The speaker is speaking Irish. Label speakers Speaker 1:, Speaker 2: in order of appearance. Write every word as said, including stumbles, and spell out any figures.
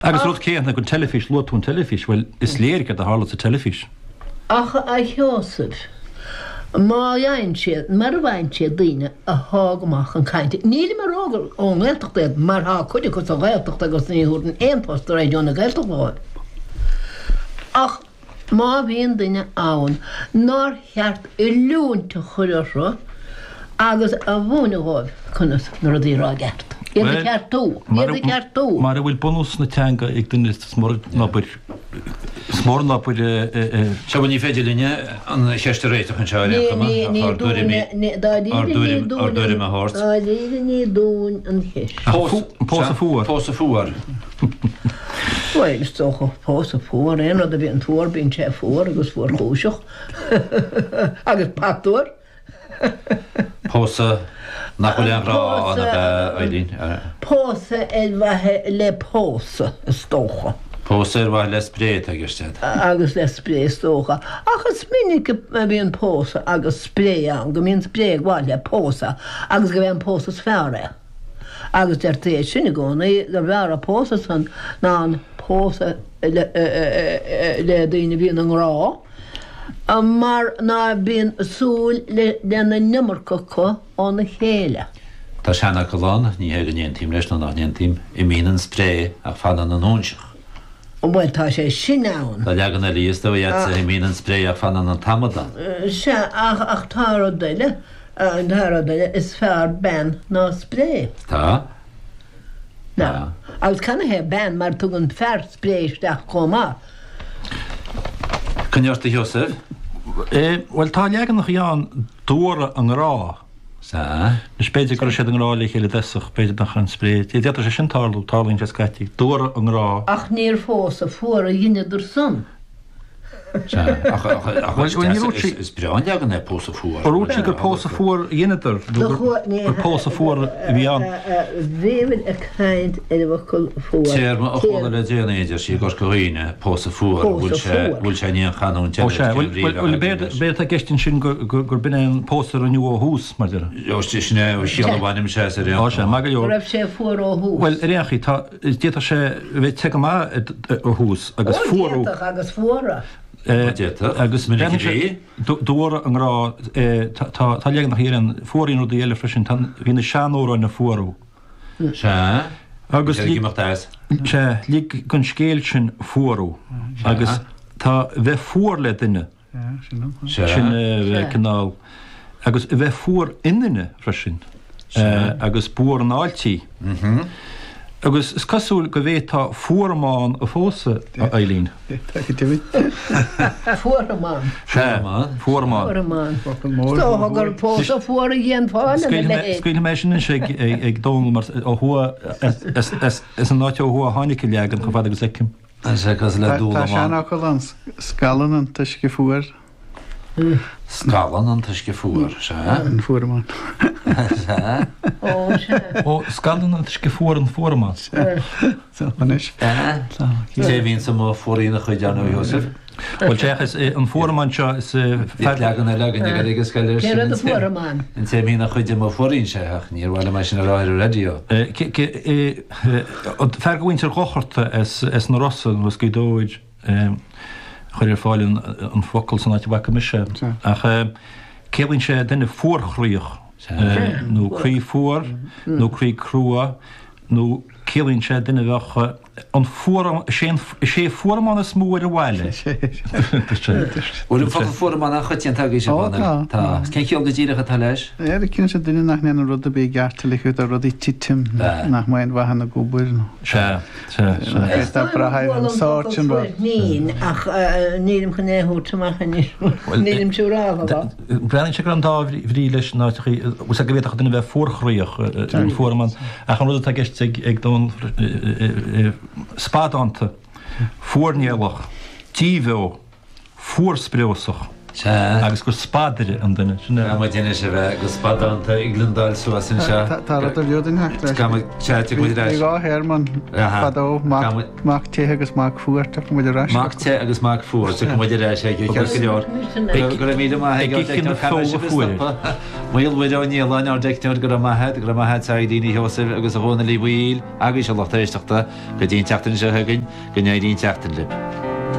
Speaker 1: Agus rud céanna go telefís lotún telefís, well is léir go a hála a telefís.
Speaker 2: Ach a cheosad. Má dhéann siad mar bhain siad daoine a hágamach an caiinte. Níl mar ágal ó ghilteachtaid mar há chuide chu a ghilteachta agus níúir an éonpost a réidirna ghilteachtáid. Ach má bhíon duine ann ná cheart i lúnta chuidirra agus a bhúnaáibh chunas nar a dtí rá gceart. Iad ceart tú, iad ceart tú.
Speaker 1: Mar a bhfuil bonús na teanga ag duine smór nápair smór nápair
Speaker 3: Se bhfuil ní féidir líne an cheiste réiteach an seáir ar dúrim a háirt.
Speaker 2: ní dún an cheis.
Speaker 1: Pósa fuair.
Speaker 3: Pósa fuair.
Speaker 2: Bhil stocha pósa fuair éon a bhí an túir bíon sé fuair agus fuair chúiseach agus patúir.
Speaker 3: Pósa Napoleon rá anna Eileen.
Speaker 2: Pósa é bhaithe le pósa stocha.
Speaker 3: Pósa ar bhaith le spréit agus stead.
Speaker 2: Agus le spré stocha. Agus minic a bhíon pósa agus spré an, go míon spré bháil le pósa agus go bhíon pósa sfeire. Agus der té sinna gcóna go bhar a pósa san ná an pósa le daoine bhíon an rá. Mar ná bíon súil le na nimmarcha chu ó na chéile.
Speaker 3: Tá sena goláán ní héir an tíim leis ná nach tíim i mían spré a fanan an ónseach.
Speaker 2: Bhil tá sé sin ann.
Speaker 3: Tá legan a líos do bhéad i mían spré a fanan an tamadan.
Speaker 2: Se ach ach tá daile an daile is fear ben ná spré.
Speaker 3: Tá?
Speaker 2: Ná. Agus canna hé ben mar tugann fear spréisteach comá.
Speaker 3: Cynneirta Joseph?
Speaker 1: Well tá legan nach íán dúra an rá.
Speaker 3: Sa?
Speaker 1: Nus beidir go sé an rála chéile deach beidir nach an spré. Tí déta sé sin talú talín sé scaití. Dúra an rá.
Speaker 2: Ach níor fós a fuair a dhéineidir son.
Speaker 3: Is breáin legan é pósa fuair.
Speaker 1: Orútí gur pósa fuair dhéineidir gur pósa fuair bhí an.
Speaker 2: Bhíimiid a caint in bhil fuair.
Speaker 3: Téirma a chuála le déana idir sí gur goíine pósa fuair bhfuil sé níon chaún
Speaker 1: Bhfuil béad a gestin sin gur bin an póstar an nniu ó hús mar dira.
Speaker 3: Jostí sinné ó síal bhaim sé sé ré.
Speaker 1: Á sé mag go
Speaker 2: raibh sé fuair ó hús.
Speaker 1: Well réachí tá déta sé bheith te má ó hús agus fuarú
Speaker 2: agus fuara.
Speaker 1: agus dúra an rá tá legan nach hir an fóíú d eile frisin hína seanóra na fuarú.
Speaker 3: Se?
Speaker 1: Agus
Speaker 3: sé
Speaker 1: lí gon scéil sin fuarú agus tá bheith fuór le duine sin canál agus bheith fuór inine frisin agus búór an áiltí. Agus is cosúil go bhéh tá fuairmáin a fósa a Eileen.
Speaker 2: Fuairmáin.
Speaker 1: Fuairmáin.
Speaker 2: Fuairmáin. Tá gur pósa fuair a dhéon fáil.
Speaker 1: Scuile mé sin sé ag dóngal mar ó thua is an náte ó thua tháinig legan go bhfad agus lecim.
Speaker 3: sé cos le dúla
Speaker 4: Tá seanna go an scalan an tuisce fuair.
Speaker 3: Scalan an tuisce fuair se?
Speaker 4: An fuairmáin.
Speaker 1: Ó scalan an tuisce fuair an fuairmáin.
Speaker 3: sé bhín sa má fóína chu deanú Joseph?
Speaker 1: Well teachas an fuairmáin seo is
Speaker 3: legan a legan ag agus scalir
Speaker 2: Céad a fuairmáin.
Speaker 3: In sé mína chuide má fóín seach níor bhile me sin a ráir radio.
Speaker 1: Fer gohaint ar gocharta is na Rossa was go dóid chuir fáilinn an focail san áte bhacha mise. Ach célinn sé duine fuorchríoch nó crí fuair, nó crí crua, nó célinn sé duine bhecha an sé fuairmáin is smúir a bhile.
Speaker 3: Bhfuil fa fuairmáin a chutíon tag sé bhana. Tá cén ceol go ddíirecha tá leis?
Speaker 4: É cin sé duine nach an rud a bé geartala chu a rudí titim nach main bhana go buir.
Speaker 1: Se
Speaker 4: Tá brathid an sáirtin bra.
Speaker 2: Níl ach nílim chu néthúteach nílim túrá.
Speaker 1: Brenin sé an dá bhrí leis náitií ús a go bhéach duine bheith fuorchríoch an fuairmáin a chu rud a gist ag dón spádánta, fuórnéalach, tíbheo, fuórspreosach, agus gur spádire an duine
Speaker 3: déine se bheith go spadanta iglandáil suasan se
Speaker 4: Tá a bheúdin
Speaker 3: heachráhéirman
Speaker 4: fadó má té agus má fuairta mu ra.
Speaker 3: Má te agus má fuair muidir éis sé go leor. Go mí fuair. Muil bhidí láin á deicteir go maithe go maithe a daoine heosamh agus a bhna lí bhil agus se lechtéisteachta go dtíon teachtain se thugann go néiríon teachtain lib.